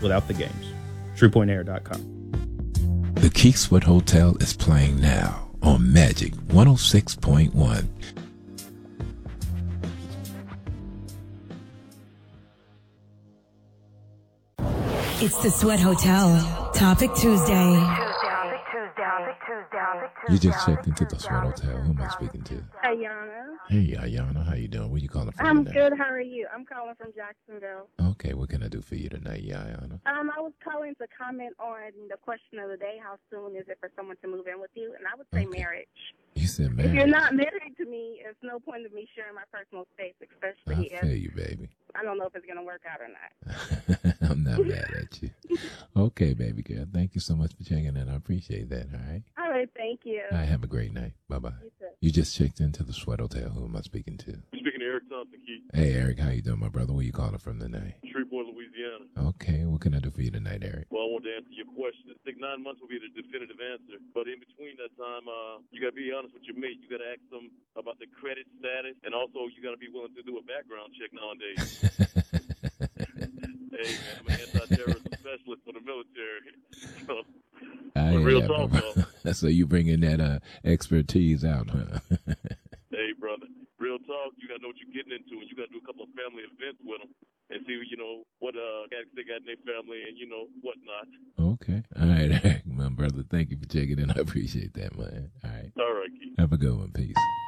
without the games. TruePointAir.com. The Keith Sweat Hotel is playing now on Magic 106.1. It's the Sweat Hotel. Topic Tuesday. You just checked into the Sweat Hotel. Who am I speaking to? Ayana. Hey, Ayana. How you doing? Where you calling from I'm tonight? good. How are you? I'm calling from Jacksonville. Okay, what can I do for you tonight, Ayana? I was calling to comment on the question of the day. How soon is it for someone to move in with you? And I would say marriage. You said If marriage. you're not married to me, it's no point of me sharing my personal space, especially I feel you, baby. I don't know if it's going to work out or not. I'm not mad at you. Okay, baby girl. Thank you so much for checking in. I appreciate that, all right? All right, thank you. All right, have a great night. Bye-bye. You too. You just checked into the Sweat Hotel. Who am I speaking to? Speaking to Eric Thompson, Keith. Hey, Eric. How you doing, my brother? Where you calling from tonight? Shreveport, Louisiana. Okay, what can I do for you tonight, Eric? Well, I want to answer your question. I think 9 months will be the definitive answer. But in between that time, you got to be honest with your mate. You got to ask them about the credit status. And also, you got to be willing to do a background check nowadays. Hey, man, I'm an anti-terrorism specialist for the military. So, real talk, though. So you bringing that expertise out, huh? Hey, brother, real talk. You got to know what you're getting into, and you got to do a couple of family events with them and see, what they got in their family and, whatnot. Okay. All right, Eric, my brother. Thank you for checking in. I appreciate that, man. All right. All right, Keith. Have a good one. Peace.